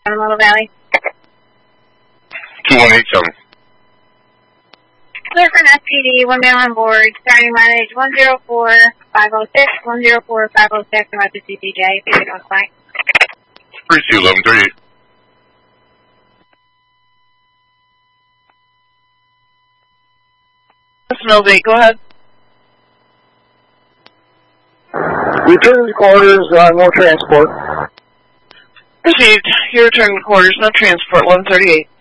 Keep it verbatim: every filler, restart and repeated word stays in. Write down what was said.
Little Valley. two one eight seven. Clear for an S P D, one male on board, starting mileage one zero four five oh six, one zero four five oh six, and to C P J, if you could notify. three two eleven thirty-eight. Milby, go ahead. Return to quarters, uh, no transport. Received. Your return to quarters, no transport, one thirty-eight.